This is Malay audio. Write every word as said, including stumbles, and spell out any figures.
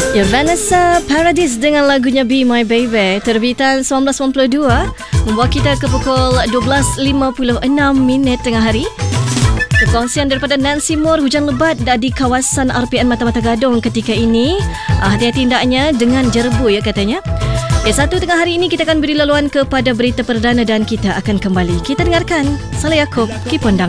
Ya, Vanessa Paradis dengan lagunya Be My Baby, terbitan seribu sembilan ratus sembilan puluh dua, membawa kita ke pukul dua belas lima puluh enam minit tengah hari. Perkongsian daripada Nancy Moore, hujan lebat di kawasan R P N Mata-Mata Gadong ketika ini. Ah, hati-hati hendaknya dengan jerebu ya katanya. Ya, satu tengah hari ini kita akan beri laluan kepada berita perdana dan kita akan kembali. Kita dengarkan Saleh Yaakob, Keep On Down.